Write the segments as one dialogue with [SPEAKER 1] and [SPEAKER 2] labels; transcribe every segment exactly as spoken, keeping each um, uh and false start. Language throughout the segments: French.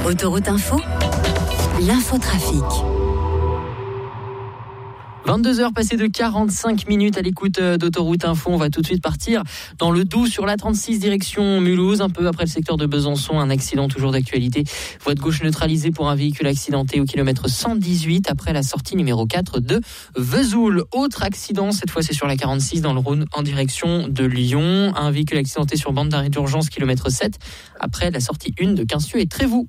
[SPEAKER 1] Autoroute Info, l'infotrafic.
[SPEAKER 2] vingt-deux heures passées de quarante-cinq minutes à l'écoute d'Autoroute Info. On va tout de suite partir dans le Doubs sur la trente-six direction Mulhouse. Un peu après le secteur de Besançon, un accident toujours d'actualité. Voie de gauche neutralisée pour un véhicule accidenté au kilomètre cent dix-huit après la sortie numéro quatre de Vesoul. Autre accident, cette fois c'est sur la quarante-six dans le Rhône en direction de Lyon. Un véhicule accidenté sur bande d'arrêt d'urgence kilomètre sept après la sortie un de Quincieux et Trévoux.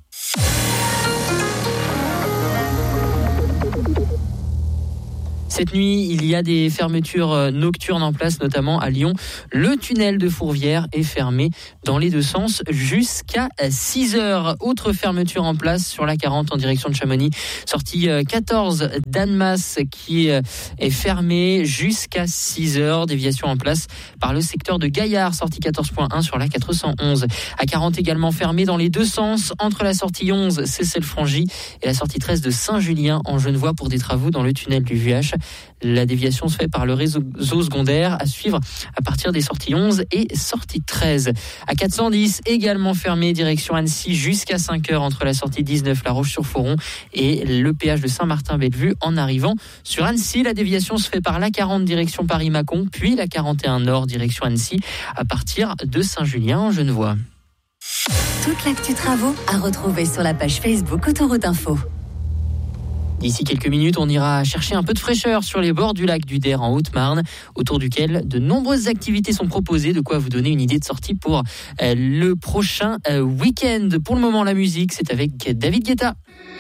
[SPEAKER 2] Cette nuit, il y a des fermetures nocturnes en place, notamment à Lyon. Le tunnel de Fourvière est fermé dans les deux sens jusqu'à six heures. Autre fermeture en place sur la quarante en direction de Chamonix. Sortie quatorze d'Annemasse qui est fermée jusqu'à six heures. Déviation en place par le secteur de Gaillard, sortie quatorze point un sur la quatre cent onze. À quarante également fermée dans les deux sens entre la sortie onze, Cessel-Frangy, et la sortie treize de Saint-Julien en Genevois pour des travaux dans le tunnel du V H. La déviation se fait par le réseau secondaire à suivre à partir des sorties onze et sortie treize. À quatre cent dix, également fermé direction Annecy jusqu'à cinq heures entre la sortie dix-neuf La Roche-sur-Foron et le péage de Saint-Martin-Bellevue en arrivant sur Annecy. La déviation se fait par la quarante direction Paris-Mâcon puis la quarante et un Nord direction Annecy à partir de Saint-Julien en Genevois.
[SPEAKER 1] Toute l'actu travaux à retrouver sur la page Facebook Autoroute Info.
[SPEAKER 2] D'ici quelques minutes, on ira chercher un peu de fraîcheur sur les bords du lac du Der en Haute-Marne, autour duquel de nombreuses activités sont proposées, de quoi vous donner une idée de sortie pour euh, le prochain euh, week-end. Pour le moment, la musique, c'est avec David Guetta.